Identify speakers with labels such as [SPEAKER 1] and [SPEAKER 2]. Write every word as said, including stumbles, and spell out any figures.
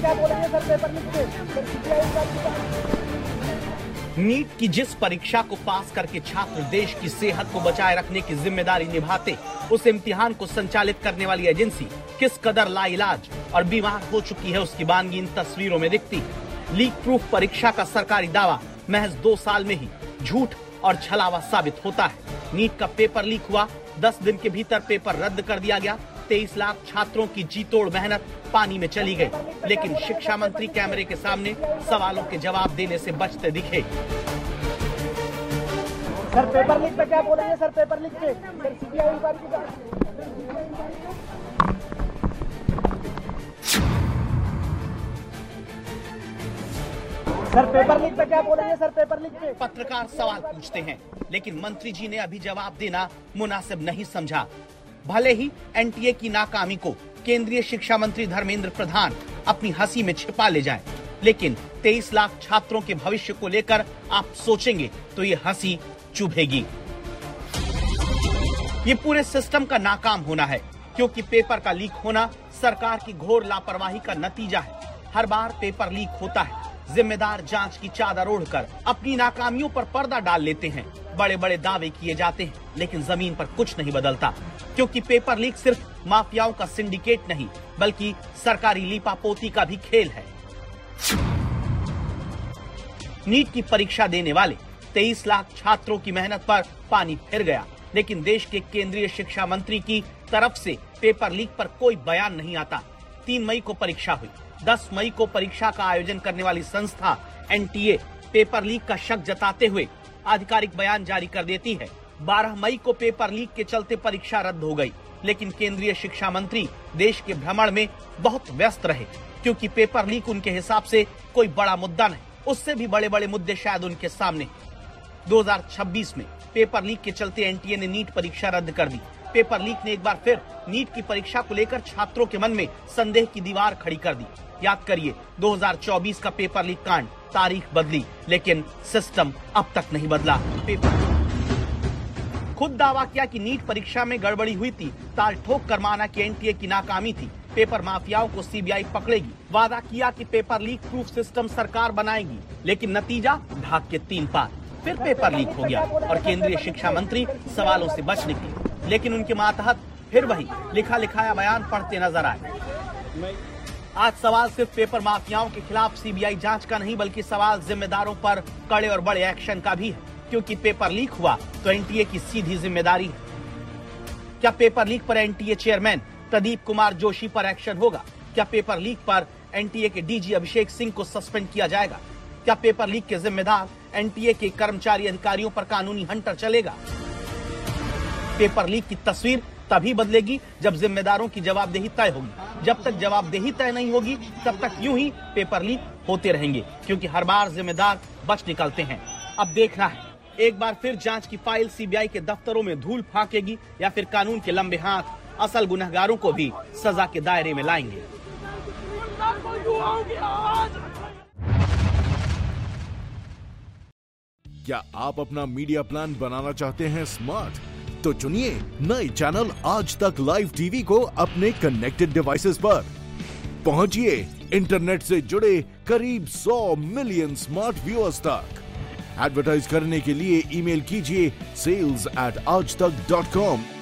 [SPEAKER 1] क्या बोलेंगे sir paper leak पे?
[SPEAKER 2] नीट की जिस परीक्षा को पास करके छात्र देश की सेहत को बचाए रखने की जिम्मेदारी निभाते, उस इम्तिहान को संचालित करने वाली एजेंसी किस कदर लाइलाज और बीमार हो चुकी है, उसकी बानगी इन तस्वीरों में दिखती। लीक प्रूफ परीक्षा का सरकारी दावा महज दो साल में ही झूठ और छलावा साबित होता है। नीट का पेपर लीक हुआ, दस दिन के भीतर पेपर रद्द कर दिया गया। तेईस लाख छात्रों की जी तोड़ मेहनत पानी में चली गई, लेकिन शिक्षा मंत्री कैमरे के सामने सवालों के जवाब देने से बचते दिखे।
[SPEAKER 1] सर पेपर लीक पे क्या बोलेंगे सर पेपर लीक पे? सर सीबीआई इंक्वायरी की बात। सर पेपर लीक पे क्या बोलेंगे सर पेपर लीक पे?
[SPEAKER 2] पत्रकार सवाल पूछते हैं, लेकिन मंत्री जी ने अभी जवाब देना मुनासिब नहीं समझा। भले ही एनटीए की नाकामी को केंद्रीय शिक्षा मंत्री धर्मेंद्र प्रधान अपनी हंसी में छिपा ले जाएं, लेकिन तेईस लाख छात्रों के भविष्य को लेकर आप सोचेंगे तो ये हंसी चुभेगी। ये पूरे सिस्टम का नाकाम होना है, क्योंकि पेपर का लीक होना सरकार की घोर लापरवाही का नतीजा है। हर बार पेपर लीक होता है, जिम्मेदार जांच की चादर ओढ़कर अपनी नाकामियों पर पर्दा डाल लेते हैं। बड़े बड़े दावे किए जाते हैं, लेकिन जमीन पर कुछ नहीं बदलता, क्योंकि पेपर लीक सिर्फ माफियाओं का सिंडिकेट नहीं, बल्कि सरकारी लीपापोती का भी खेल है। नीट की परीक्षा देने वाले तेईस लाख छात्रों की मेहनत पर पानी फिर गया, लेकिन देश के केंद्रीय शिक्षा मंत्री की तरफ से पेपर लीक पर कोई बयान नहीं आता। तीन मई को परीक्षा हुई, दस मई को परीक्षा का आयोजन करने वाली संस्था एनटीए पेपर लीक का शक जताते हुए आधिकारिक बयान जारी कर देती है। बारह मई को पेपर लीक के चलते परीक्षा रद्द हो गई, लेकिन केंद्रीय शिक्षा मंत्री देश के भ्रमण में बहुत व्यस्त रहे, क्योंकि पेपर लीक उनके हिसाब से कोई बड़ा मुद्दा नहीं, उससे भी बड़े बड़े मुद्दे शायद उनके सामने। दो हज़ार छब्बीस में पेपर लीक के चलते एनटीए ने नीट परीक्षा रद्द कर दी। पेपर लीक ने एक बार फिर नीट की परीक्षा को लेकर छात्रों के मन में संदेह की दीवार खड़ी कर दी। याद करिए, दो हज़ार चौबीस का पेपर लीक कांड, तारीख बदली लेकिन सिस्टम अब तक नहीं बदला। पेपर खुद दावा किया कि नीट परीक्षा में गड़बड़ी हुई थी, ताल ठोक कर माना कि एनटीए की नाकामी थी, पेपर माफियाओं को सीबीआई पकड़ेगी। वादा किया कि पेपर लीक प्रूफ सिस्टम सरकार बनाएगी, लेकिन नतीजा ढाक के तीन पार। फिर पेपर लीक हो गया और केंद्रीय शिक्षा मंत्री सवालों से बच निकले, लेकिन उनके मातहत फिर वही लिखा लिखाया बयान पढ़ते नजर आए। आज सवाल सिर्फ पेपर माफियाओं के खिलाफ सीबीआई जांच का नहीं, बल्कि सवाल जिम्मेदारों पर कड़े और बड़े एक्शन का भी है, क्योंकि पेपर लीक हुआ तो एनटीए की सीधी जिम्मेदारी है। क्या पेपर लीक पर एनटीए चेयरमैन प्रदीप कुमार जोशी पर एक्शन होगा? क्या पेपर लीक पर एनटीए के डीजी अभिषेक सिंह को सस्पेंड किया जाएगा? क्या पेपर लीक के जिम्मेदार एनटीए के कर्मचारी अधिकारियों पर कानूनी हंटर चलेगा? पेपर लीक की तस्वीर तभी बदलेगी जब जिम्मेदारों की जवाबदेही तय होगी। जब तक जवाबदेही तय नहीं होगी, तब तक यूं ही पेपर लीक होते रहेंगे, क्योंकि हर बार जिम्मेदार बच निकलते हैं। अब देखना है, एक बार फिर जांच की फाइल सीबीआई के दफ्तरों में धूल फाकेगी, या फिर कानून के लंबे हाथ असल गुनहगारों को भी सजा के दायरे में लाएंगे।
[SPEAKER 3] क्या आप अपना मीडिया प्लान बनाना चाहते हैं स्मार्ट? तो चुनिए नए चैनल आज तक लाइव टीवी को अपने कनेक्टेड डिवाइसेस पर। पहुंचिए इंटरनेट से जुड़े करीब सौ मिलियन स्मार्ट व्यूअर्स तक। एडवर्टाइज करने के लिए ईमेल कीजिए सेल्स एट आज तक डॉट कॉम